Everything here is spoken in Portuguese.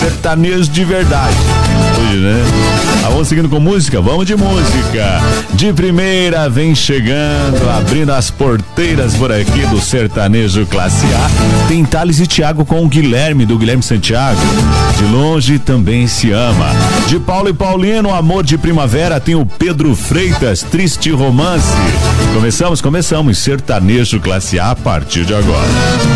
sertanejo de verdade. Hoje, né? Vamos seguindo com música? Vamos de música. De primeira vem chegando, abrindo as porteiras por aqui do sertanejo classe A. Tem Thales e Thiago com o Guilherme, do Guilherme Santiago. De longe também se ama. De Paulo e Paulino, Amor de Primavera, tem o Pedro Freitas, Triste Romance. Começamos, sertanejo classe A partir de agora.